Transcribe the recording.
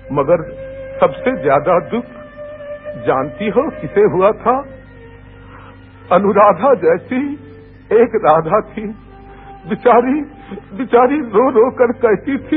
मगर सबसे ज्यादा दुख जानती हो किसे हुआ था? अनुराधा जैसी एक राधा थी, बेचारी रो रो कर कहती थी,